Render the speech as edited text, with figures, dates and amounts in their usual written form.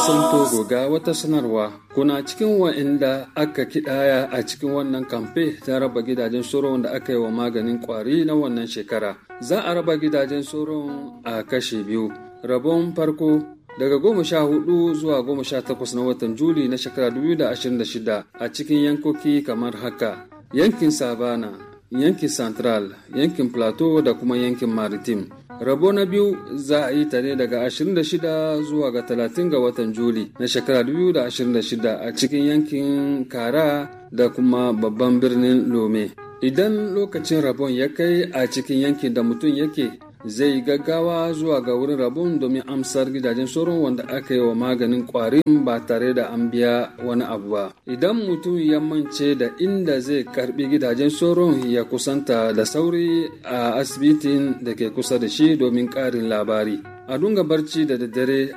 ƙasan Togo ga wata sanarwa kuna cikin wa'inda aka kidaya a cikin wannan kamfe ta raba gidajen soron da aka yi wa maganin kwari na wannan shekara. Za a raba gidajen soron a kashe biyu. Rabon farko daga 14 zuwa 18 na watan Juli na shekara 2026 a cikin yankoki kamar haka: yankin Savana, yankin Central, yankin Plateau da kuma yankin Maritime. Rabo na biyu za a yi ta ne daga 26 zuwa ga 30 ga watan Juli na shekara 2026 a cikin yankin Kara da kuma babban birnin Lome. Idan lokacin rabon ya kai a cikin yankin da mutum yake, zai gaggawa zuwa ga wurin rabon domin amsar gidajen sauron wanda aka yi wa maganin kwarin ba tare da an biya wani abu ba. Idan mutum ya mance da inda zai karbi gidajen sauron, ya kusanta da sauri a asibitin da ke kusa da shi domin karin labari. A dunga barci da daddare